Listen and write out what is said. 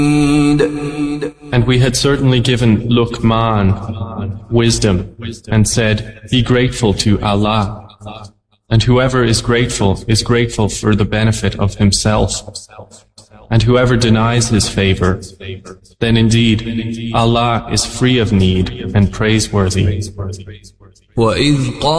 And we had certainly given Luqman wisdom and said, be grateful to Allah. And whoever is grateful for the benefit of himself. And whoever denies his favor, then indeed Allah is free of need and praiseworthy.